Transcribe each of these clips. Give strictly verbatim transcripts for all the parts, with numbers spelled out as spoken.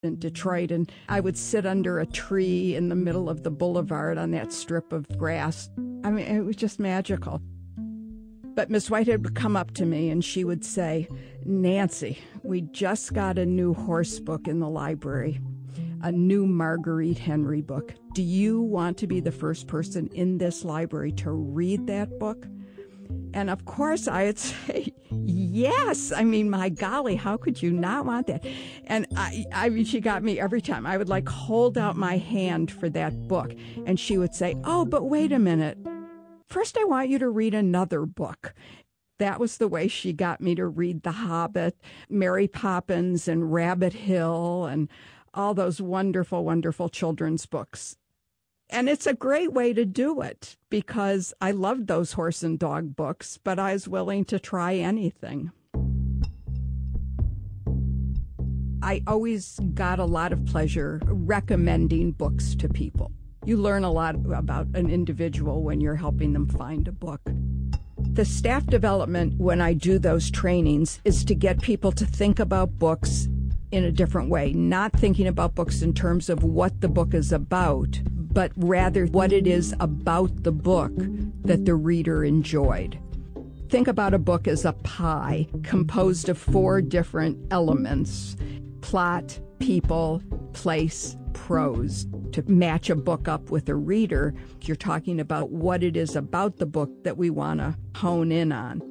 in Detroit, and I would sit under a tree in the middle of the boulevard on that strip of grass. I mean, it was just magical. But Miss Whitehead would come up to me and she would say, "Nancy, we just got a new horse book in the library, a new Marguerite Henry book. Do you want to be the first person in this library to read that book?" And of course I'd say, yes. I mean, my golly, how could you not want that? And I, I mean, she got me every time. I would like hold out my hand for that book. And she would say, "Oh, but wait a minute. First, I want you to read another book." That was the way she got me to read The Hobbit, Mary Poppins, and Rabbit Hill, and all those wonderful, wonderful children's books. And it's a great way to do it because I loved those horse and dog books, but I was willing to try anything. I always got a lot of pleasure recommending books to people. You learn a lot about an individual when you're helping them find a book. The staff development, when I do those trainings, is to get people to think about books in a different way, not thinking about books in terms of what the book is about, but rather what it is about the book that the reader enjoyed. Think about a book as a pie composed of four different elements: plot, people, place, prose. To match a book up with a reader, you're talking about what it is about the book that we want to hone in on.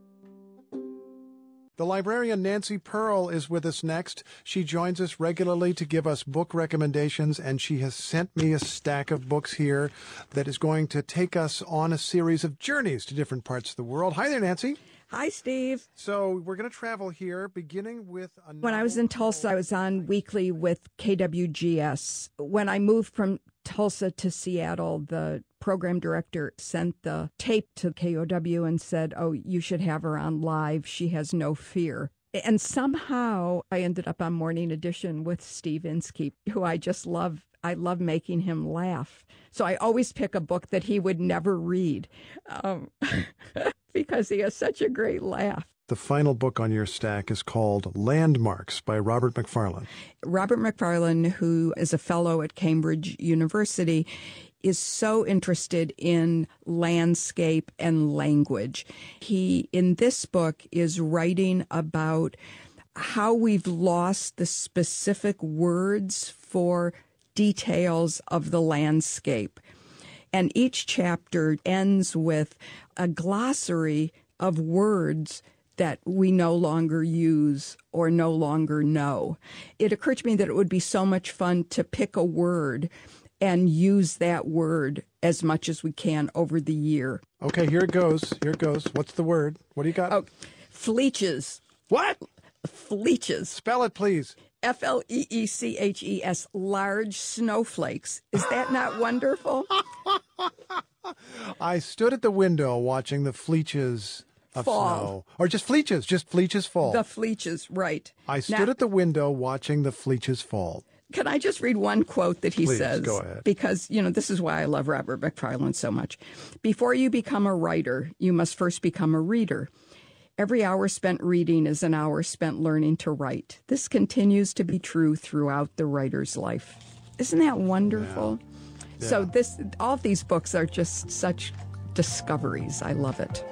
The librarian Nancy Pearl is with us next. She joins us regularly to give us book recommendations, and she has sent me a stack of books here that is going to take us on a series of journeys to different parts of the world. Hi there, Nancy. Hi, Steve. So we're going to travel here, beginning with a novel. When I was in Tulsa, I was on weekly with K W G S. When I moved from Tulsa to Seattle, the program director sent the tape to K O W and said, "Oh, you should have her on live. She has no fear." And somehow I ended up on Morning Edition with Steve Inskeep, who I just love. I love making him laugh. So I always pick a book that he would never read um, because he has such a great laugh. The final book on your stack is called Landmarks by Robert Macfarlane. Robert Macfarlane, who is a fellow at Cambridge University, is so interested in landscape and language. He, in this book, is writing about how we've lost the specific words for details of the landscape. And each chapter ends with a glossary of words that we no longer use or no longer know. It occurred to me that it would be so much fun to pick a word and use that word as much as we can over the year. Okay, here it goes. Here it goes. What's the word? What do you got? Oh, fleeches. What? Fleeches. Spell it, please. F L E E C H E S, large snowflakes. Is that not wonderful? I stood at the window watching the fleeches of fall. Snow. Or just fleeches, just fleeches fall. The fleeches, right. I stood now, at the window watching the fleeches fall. Can I just read one quote that he Please, says? go ahead. Because, you know, this is why I love Robert Macfarlane so much. "Before you become a writer, you must first become a reader. Every hour spent reading is an hour spent learning to write. This continues to be true throughout the writer's life." Isn't that wonderful? Yeah. Yeah. So this, all of these books are just such discoveries. I love it.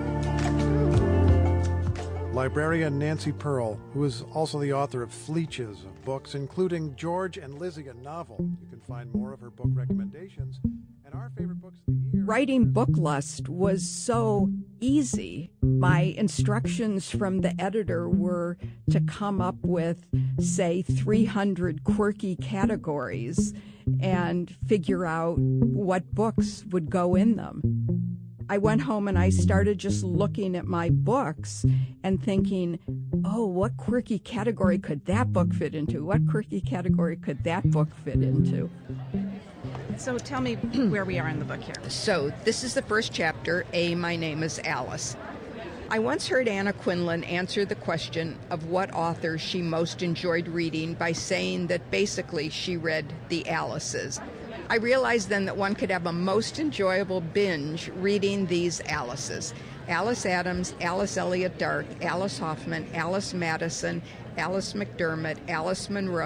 Librarian Nancy Pearl, who is also the author of fleeches of books, including George and Lizzie, a novel. You can find more of her book recommendations and our favorite books of the year. Writing Book Lust was so easy. My instructions from the editor were to come up with, say, three hundred quirky categories and figure out what books would go in them. I went home and I started just looking at my books and thinking, oh, what quirky category could that book fit into? What quirky category could that book fit into? So tell me where we are in the book here. So this is the first chapter, A, My Name is Alice. I once heard Anna Quinlan answer the question of what author she most enjoyed reading by saying that basically she read the Alices. I realized then that one could have a most enjoyable binge reading these Alices. Alice Adams, Alice Elliott Dark, Alice Hoffman, Alice Madison, Alice McDermott, Alice Munro,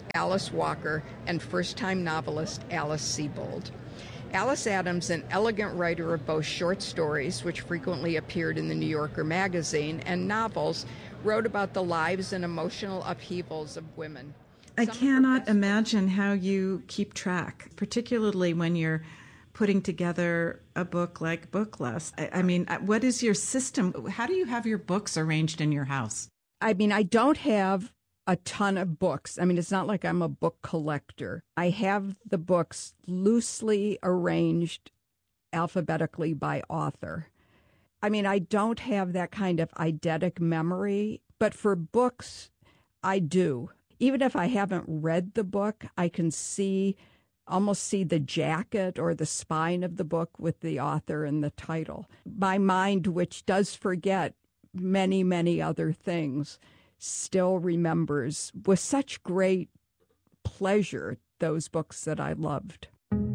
Alice Walker, and first-time novelist Alice Sebold. Alice Adams, an elegant writer of both short stories, which frequently appeared in the New Yorker magazine, and novels, wrote about the lives and emotional upheavals of women. I Some cannot professors- imagine how you keep track, particularly when you're putting together a book like Booklist. I, I mean, what is your system? How do you have your books arranged in your house? I mean, I don't have a ton of books. I mean, it's not like I'm a book collector. I have the books loosely arranged alphabetically by author. I mean, I don't have that kind of eidetic memory, but for books, I do. Even if I haven't read the book, I can see, almost see the jacket or the spine of the book with the author and the title. My mind, which does forget many, many other things, still remembers with such great pleasure those books that I loved.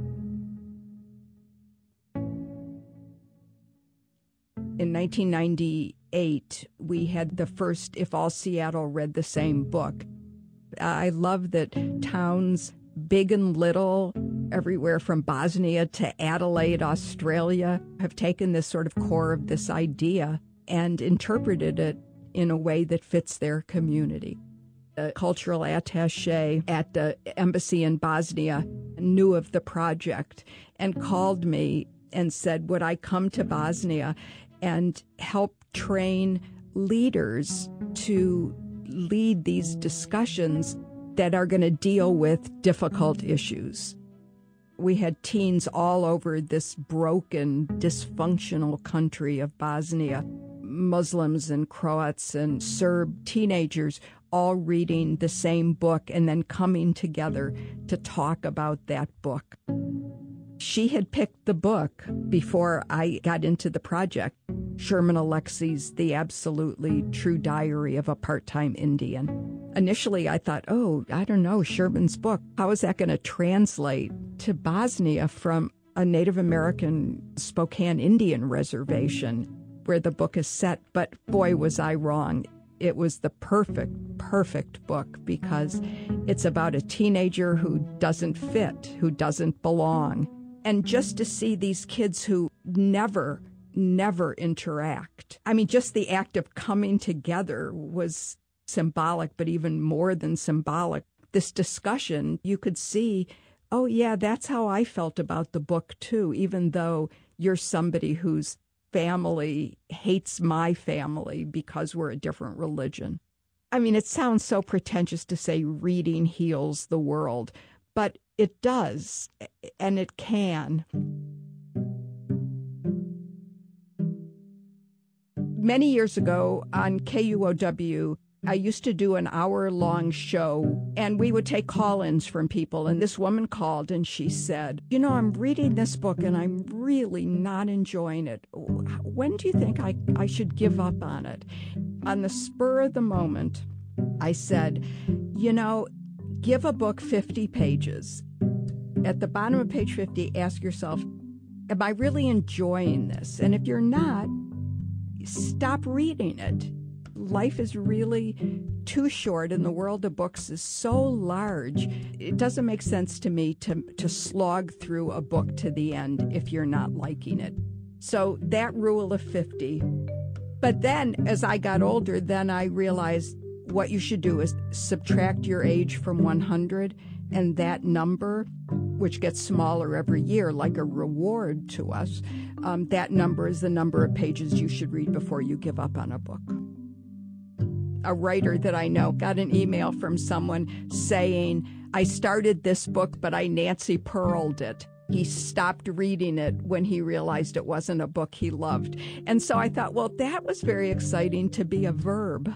In nineteen ninety-eight, we had the first If All Seattle Read the Same Book. I love that towns, big and little, everywhere from Bosnia to Adelaide, Australia, have taken this sort of core of this idea and interpreted it in a way that fits their community. A cultural attaché at the embassy in Bosnia knew of the project and called me and said, would I come to Bosnia and help train leaders to lead these discussions that are going to deal with difficult issues. We had teens all over this broken, dysfunctional country of Bosnia, Muslims and Croats and Serb teenagers all reading the same book and then coming together to talk about that book. She had picked the book before I got into the project, Sherman Alexie's The Absolutely True Diary of a Part-Time Indian. Initially, I thought, oh, I don't know, Sherman's book, how is that going to translate to Bosnia from a Native American Spokane Indian reservation where the book is set? But boy, was I wrong. It was the perfect, perfect book because it's about a teenager who doesn't fit, who doesn't belong. And just to see these kids who never, never interact. I mean, just the act of coming together was symbolic, but even more than symbolic. This discussion, you could see, oh, yeah, that's how I felt about the book, too, even though you're somebody whose family hates my family because we're a different religion. I mean, it sounds so pretentious to say reading heals the world, but it does, and it can. Many years ago on K U O W, I used to do an hour-long show, and we would take call-ins from people. And this woman called, and she said, you know, I'm reading this book, and I'm really not enjoying it. When do you think I, I should give up on it? On the spur of the moment, I said, you know, give a book fifty pages. At the bottom of page fifty, ask yourself, am I really enjoying this? And if you're not, stop reading it. Life is really too short, and the world of books is so large. It doesn't make sense to me to, to slog through a book to the end if you're not liking it. So that rule of fifty. But then, as I got older, then I realized what you should do is subtract your age from one hundred, and that number, which gets smaller every year, like a reward to us, um, that number is the number of pages you should read before you give up on a book. A writer that I know got an email from someone saying, I started this book, but I Nancy Pearled it. He stopped reading it when he realized it wasn't a book he loved. And so I thought, well, that was very exciting to be a verb.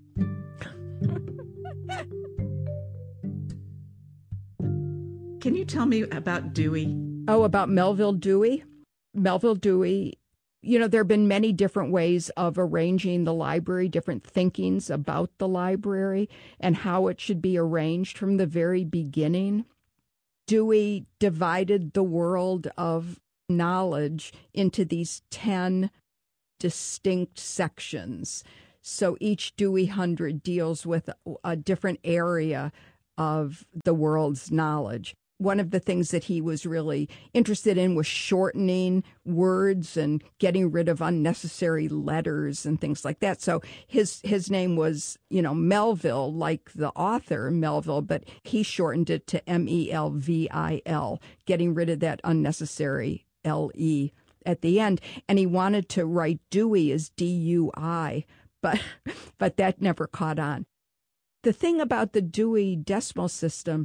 Can you tell me about Dewey? Oh, about Melville Dewey? Melville Dewey, you know, there have been many different ways of arranging the library, different thinkings about the library and how it should be arranged from the very beginning. Dewey divided the world of knowledge into these ten distinct sections. So each Dewey Hundred deals with a different area of the world's knowledge. One of the things that he was really interested in was shortening words and getting rid of unnecessary letters and things like that. So his his name was, you know, Melville, like the author Melville, but he shortened it to M E L V I L, getting rid of that unnecessary L E at the end. And he wanted to write Dewey as D U I, but but that never caught on. The thing about the Dewey Decimal System,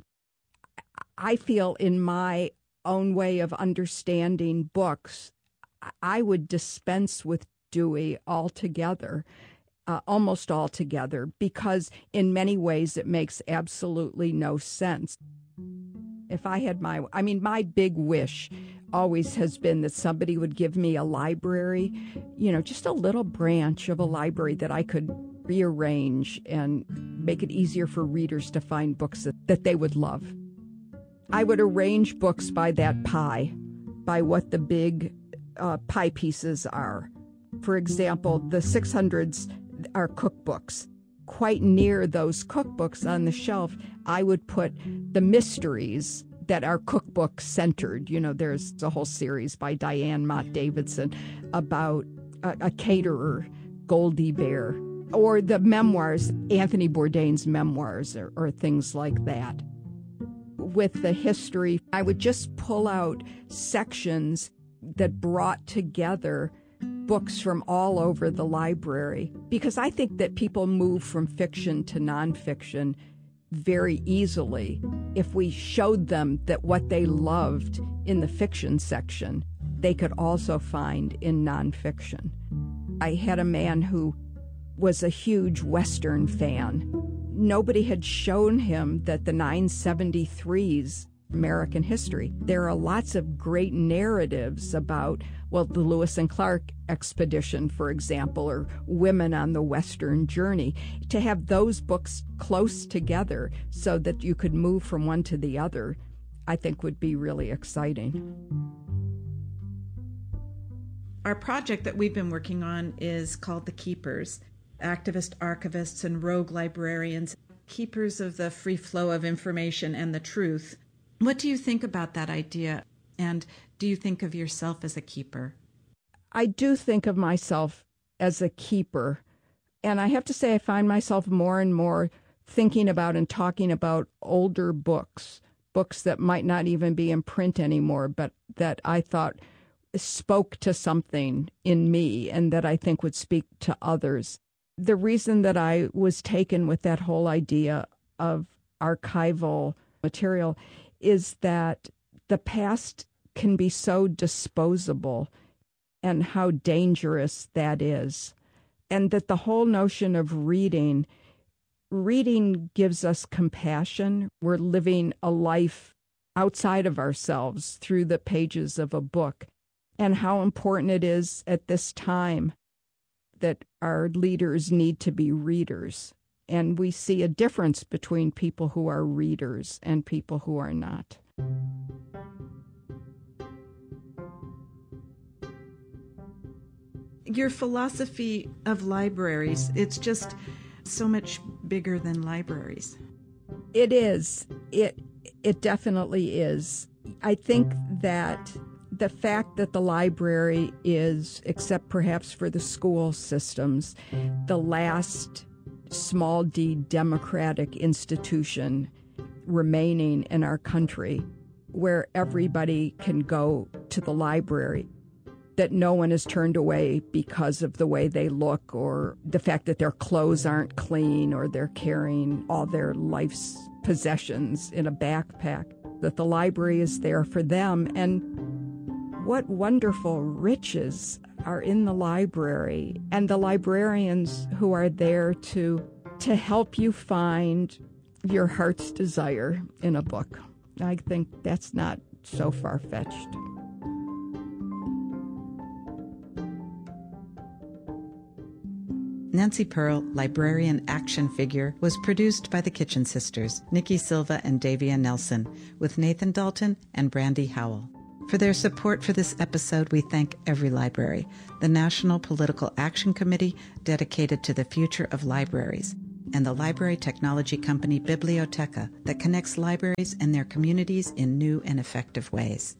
I feel in my own way of understanding books, I would dispense with Dewey altogether, uh, almost altogether, because in many ways it makes absolutely no sense. If I had my, I mean, my big wish always has been that somebody would give me a library, you know, just a little branch of a library that I could rearrange and make it easier for readers to find books that, that they would love. I would arrange books by that pie, by what the big uh, pie pieces are. For example, the six hundreds are cookbooks. Quite near those cookbooks on the shelf, I would put the mysteries that are cookbook centered. You know, there's a whole series by Diane Mott Davidson about a, a caterer, Goldie Bear, or the memoirs, Anthony Bourdain's memoirs, or, or things like that. With the history, I would just pull out sections that brought together books from all over the library, because I think that people move from fiction to nonfiction very easily if we showed them that what they loved in the fiction section, they could also find in nonfiction. I had a man who was a huge Western fan. Nobody had shown him that the nine seventy-threes American history. There are lots of great narratives about, well, the Lewis and Clark expedition, for example, or women on the Western journey. To have those books close together so that you could move from one to the other, I think would be really exciting. Our project that we've been working on is called The Keepers. Activist archivists and rogue librarians, keepers of the free flow of information and the truth. What do you think about that idea? And do you think of yourself as a keeper? I do think of myself as a keeper. And I have to say, I find myself more and more thinking about and talking about older books, books that might not even be in print anymore, but that I thought spoke to something in me and that I think would speak to others. The reason that I was taken with that whole idea of archival material is that the past can be so disposable and how dangerous that is. And that the whole notion of reading, reading gives us compassion. We're living a life outside of ourselves through the pages of a book. And how important it is at this time that our leaders need to be readers. And we see a difference between people who are readers and people who are not. Your philosophy of libraries, it's just so much bigger than libraries. It is. It it definitely is. I think that the fact that the library is, except perhaps for the school systems, the last small d democratic institution remaining in our country where everybody can go to the library, that no one is turned away because of the way they look or the fact that their clothes aren't clean or they're carrying all their life's possessions in a backpack, that the library is there for them. And what wonderful riches are in the library, and the librarians who are there to to help you find your heart's desire in a book. I think that's not so far-fetched. Nancy Pearl, Librarian Action Figure, was produced by the Kitchen Sisters, Nikki Silva and Davia Nelson, with Nathan Dalton and Brandy Howell. For their support for this episode, we thank Every Library, the National Political Action Committee dedicated to the future of libraries, and the library technology company Biblioteca that connects libraries and their communities in new and effective ways.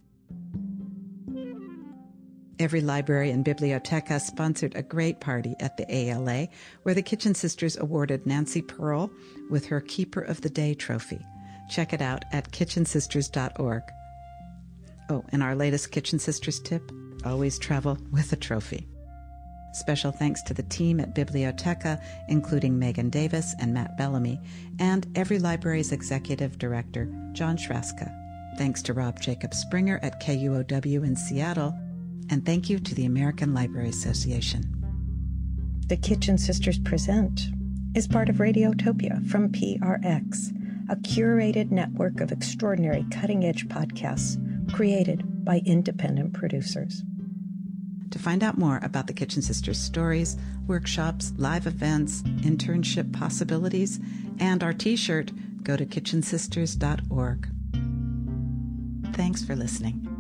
Every Library and Biblioteca sponsored a great party at the A L A where the Kitchen Sisters awarded Nancy Pearl with her Keeper of the Day trophy. Check it out at kitchen sisters dot org. Oh, and our latest Kitchen Sisters tip, always travel with a trophy. Special thanks to the team at Biblioteca, including Megan Davis and Matt Bellamy, and Every Library's executive director, John Schraska. Thanks to Rob Jacob Springer at K U O W in Seattle, and thank you to the American Library Association. The Kitchen Sisters Present is part of Radiotopia from P R X, a curated network of extraordinary cutting-edge podcasts created by independent producers. To find out more about the Kitchen Sisters stories, workshops, live events, internship possibilities, and our t-shirt, go to kitchen sisters dot org. Thanks for listening.